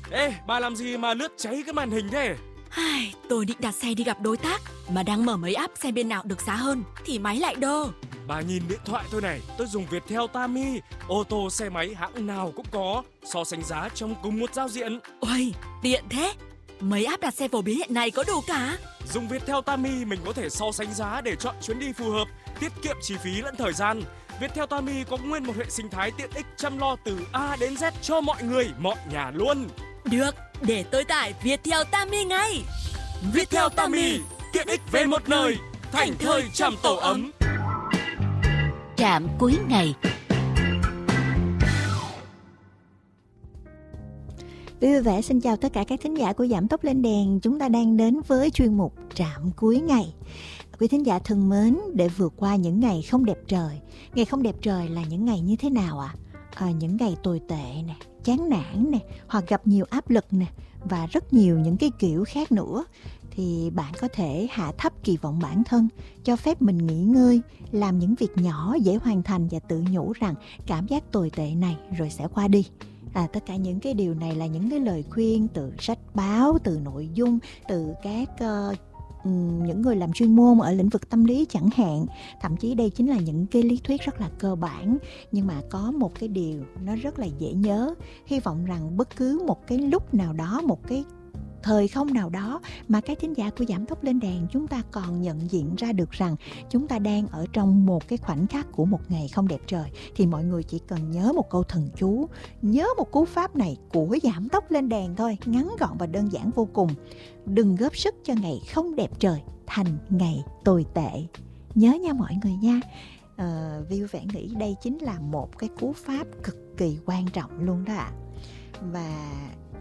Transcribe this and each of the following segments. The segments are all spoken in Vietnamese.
Ê, bà làm gì mà lướt cháy cái màn hình thế? Tôi định đặt xe đi gặp đối tác, mà đang mở mấy app xem bên nào được giá hơn thì máy lại đơ. Bà nhìn điện thoại tôi này, tôi dùng Viettel Tami, ô tô xe máy hãng nào cũng có, so sánh giá trong cùng một giao diện. Ôi, tiện thế. Mấy app đặt xe phổ biến hiện nay có đủ cả. Dùng Viettel Tami mình có thể so sánh giá để chọn chuyến đi phù hợp, tiết kiệm chi phí lẫn thời gian. Viettel Tami có nguyên một hệ sinh thái tiện ích chăm lo từ A đến Z cho mọi người, mọi nhà luôn. Được, để tôi tải Viettel Tami ngay. Viettel Tami, tiện ích về một nơi, thành thơi trầm tổ ấm. Trạm cuối ngày. Vui vẻ xin chào tất cả các thính giả của Giảm Tốc Lên Đèn. Chúng ta đang đến với chuyên mục Trạm cuối ngày. Quý thính giả thân mến, để vượt qua những ngày không đẹp trời. Ngày không đẹp trời là những ngày như thế nào ạ? Những ngày tồi tệ nè, chán nản nè, hoặc gặp nhiều áp lực nè, và rất nhiều những cái kiểu khác nữa. Thì bạn có thể hạ thấp kỳ vọng bản thân, cho phép mình nghỉ ngơi, làm những việc nhỏ dễ hoàn thành và tự nhủ rằng cảm giác tồi tệ này rồi sẽ qua đi. Tất cả những cái điều này là những cái lời khuyên từ sách báo, từ nội dung, từ các những người làm chuyên môn ở lĩnh vực tâm lý chẳng hạn. Thậm chí đây chính là những cái lý thuyết rất là cơ bản, nhưng mà có một cái điều nó rất là dễ nhớ. Hy vọng rằng bất cứ một cái lúc nào đó, một cái thời không nào đó mà các thính giả của Giảm Tốc Lên Đèn chúng ta còn nhận diện ra được rằng chúng ta đang ở trong một cái khoảnh khắc của một ngày không đẹp trời, thì mọi người chỉ cần nhớ một câu thần chú, nhớ một cú pháp này của Giảm Tốc Lên Đèn thôi, ngắn gọn và đơn giản vô cùng. Đừng góp sức cho ngày không đẹp trời thành ngày tồi tệ. Nhớ nha mọi người nha. Vui vẻ nghĩ đây chính là một cái cú pháp cực kỳ quan trọng luôn đó ạ. Và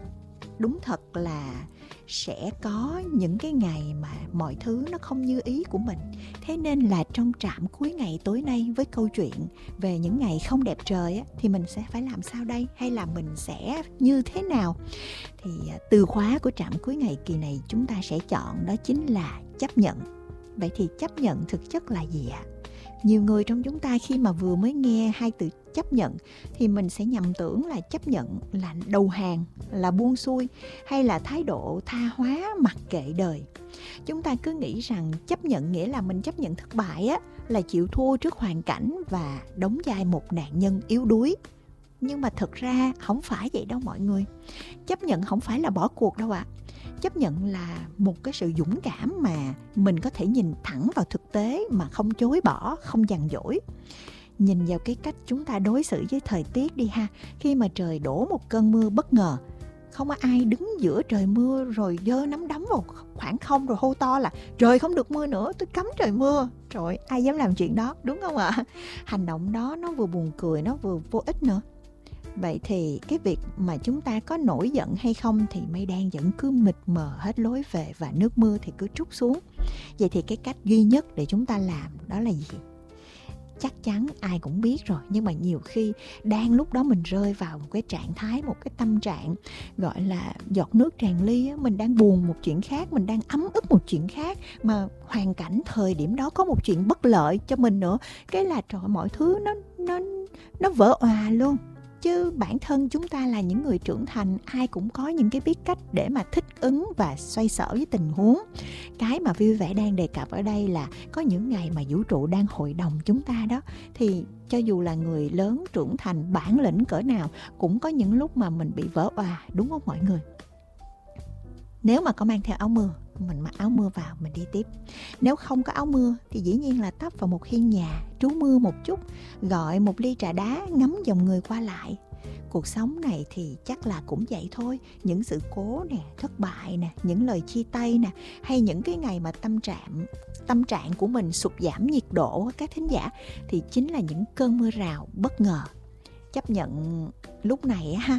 đúng thật là sẽ có những cái ngày mà mọi thứ nó không như ý của mình. Thế nên là trong trạm cuối ngày tối nay với câu chuyện về những ngày không đẹp trời á, thì mình sẽ phải làm sao đây? Hay là mình sẽ như thế nào? Thì từ khóa của trạm cuối ngày kỳ này chúng ta sẽ chọn đó chính là chấp nhận. Vậy thì chấp nhận thực chất là gì ạ? Nhiều người trong chúng ta khi mà vừa mới nghe hai từ chấp nhận thì mình sẽ nhầm tưởng là chấp nhận là đầu hàng, là buông xuôi, hay là thái độ tha hóa mặc kệ đời. Chúng ta cứ nghĩ rằng chấp nhận nghĩa là mình chấp nhận thất bại á, là chịu thua trước hoàn cảnh và đóng vai một nạn nhân yếu đuối. Nhưng mà thực ra không phải vậy đâu mọi người. Chấp nhận không phải là bỏ cuộc đâu ạ. Chấp nhận là một cái sự dũng cảm mà mình có thể nhìn thẳng vào thực tế mà không chối bỏ, không dằn dỗi. Nhìn vào cái cách chúng ta đối xử với thời tiết đi ha. Khi mà trời đổ một cơn mưa bất ngờ, không có ai đứng giữa trời mưa rồi giơ nắm đấm vào khoảng không rồi hô to là trời không được mưa nữa, tôi cấm trời mưa. Trời, ai dám làm chuyện đó, đúng không ạ? Hành động đó nó vừa buồn cười, nó vừa vô ích nữa. Vậy thì cái việc mà chúng ta có nổi giận hay không thì mây đen vẫn cứ mịt mờ hết lối về và nước mưa thì cứ trút xuống. Vậy thì cái cách duy nhất để chúng ta làm đó là gì? Chắc chắn ai cũng biết rồi, nhưng mà nhiều khi đang lúc đó mình rơi vào một cái trạng thái, một cái tâm trạng gọi là giọt nước tràn ly á, mình đang buồn một chuyện khác, mình đang ấm ức một chuyện khác, mà hoàn cảnh thời điểm đó có một chuyện bất lợi cho mình nữa, cái là trời, mọi thứ nó vỡ òa luôn. Chứ bản thân chúng ta là những người trưởng thành, ai cũng có những cái biết cách để mà thích ứng và xoay sở với tình huống. Cái mà Vui Vẻ đang đề cập ở đây là có những ngày mà vũ trụ đang hội đồng chúng ta đó, thì cho dù là người lớn trưởng thành bản lĩnh cỡ nào cũng có những lúc mà mình bị vỡ òa, đúng không mọi người? Nếu mà có mang theo áo mưa, mình mặc áo mưa vào, mình đi tiếp. Nếu không có áo mưa thì dĩ nhiên là tấp vào một hiên nhà, trú mưa một chút, gọi một ly trà đá, ngắm dòng người qua lại. Cuộc sống này thì chắc là cũng vậy thôi. Những sự cố nè, thất bại nè, những lời chia tay nè, hay những cái ngày mà tâm trạng của mình sụt giảm nhiệt độ các thính giả, thì chính là những cơn mưa rào bất ngờ. Chấp nhận lúc này ha,